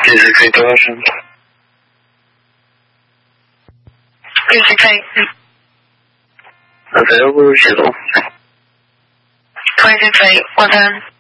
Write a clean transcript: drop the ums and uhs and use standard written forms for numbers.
这次可以多少声？ 这次可以， 那咱要不写动？ 可以，我的。